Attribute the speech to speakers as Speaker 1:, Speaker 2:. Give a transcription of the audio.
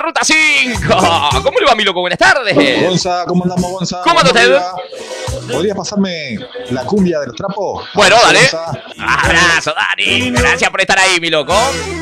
Speaker 1: Ruta 5. ¿Cómo le va, mi loco? Buenas tardes.
Speaker 2: Gonza, ¿cómo andamos, Gonza?
Speaker 1: ¿Cómo anda usted?
Speaker 2: ¿Podrías pasarme la cumbia de los trapos?
Speaker 1: Bueno, dale.
Speaker 2: Gonza.
Speaker 1: Abrazo, Dani. Gracias por estar ahí, mi loco.